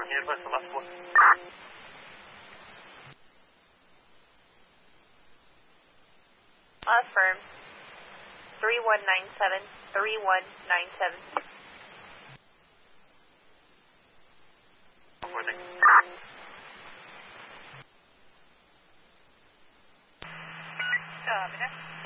Airbus, the last one. Firm. 3197, 3197. Morning. Minute.